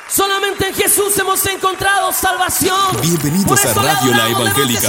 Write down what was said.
Solamente en Jesús hemos encontrado salvación. Bienvenidos a Radio La Evangélica.